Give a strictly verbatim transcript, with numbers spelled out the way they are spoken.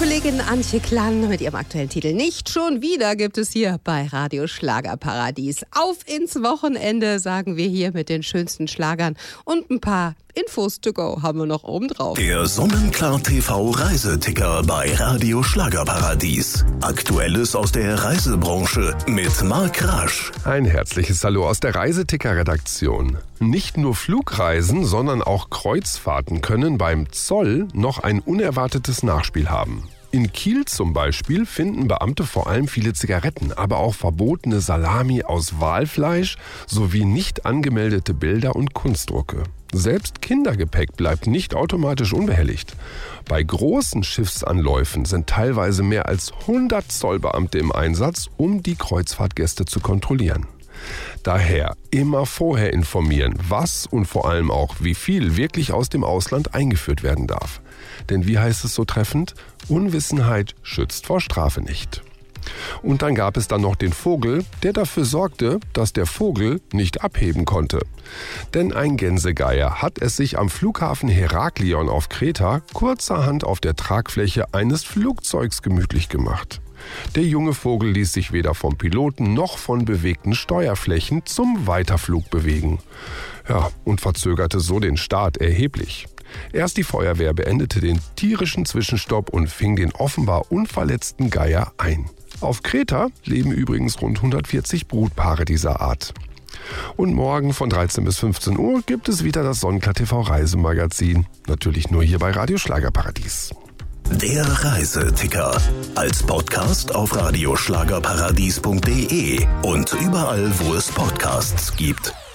Kollegin Antje Klang mit ihrem aktuellen Titel Nicht schon wieder gibt es hier bei Radio Schlagerparadies. Auf ins Wochenende, sagen wir hier mit den schönsten Schlagern und ein paar Infos to go haben wir noch oben drauf. Der Sonnenklar T V Reiseticker bei Radio Schlagerparadies. Aktuelles aus der Reisebranche mit Marc Rasch. Ein herzliches Hallo aus der Reiseticker-Redaktion. Nicht nur Flugreisen, sondern auch Kreuzfahrten können beim Zoll noch ein unerwartetes Nachspiel haben. In Kiel zum Beispiel finden Beamte vor allem viele Zigaretten, aber auch verbotene Salami aus Walfleisch sowie nicht angemeldete Bilder und Kunstdrucke. Selbst Kindergepäck bleibt nicht automatisch unbehelligt. Bei großen Schiffsanläufen sind teilweise mehr als hundert Zollbeamte im Einsatz, um die Kreuzfahrtgäste zu kontrollieren. Daher immer vorher informieren, was und vor allem auch wie viel wirklich aus dem Ausland eingeführt werden darf. Denn wie heißt es so treffend? Unwissenheit schützt vor Strafe nicht. Und dann gab es dann noch den Vogel, der dafür sorgte, dass der Vogel nicht abheben konnte. Denn ein Gänsegeier hat es sich am Flughafen Heraklion auf Kreta kurzerhand auf der Tragfläche eines Flugzeugs gemütlich gemacht. Der junge Vogel ließ sich weder vom Piloten noch von bewegten Steuerflächen zum Weiterflug bewegen. Ja, und verzögerte so den Start erheblich. Erst die Feuerwehr beendete den tierischen Zwischenstopp und fing den offenbar unverletzten Geier ein. Auf Kreta leben übrigens rund hundertvierzig Brutpaare dieser Art. Und morgen von dreizehn bis fünfzehn Uhr gibt es wieder das Sonnenklar T V Reisemagazin. Natürlich nur hier bei Radio Schlagerparadies. Der Reiseticker. Als Podcast auf radioschlagerparadies punkt de und überall, wo es Podcasts gibt.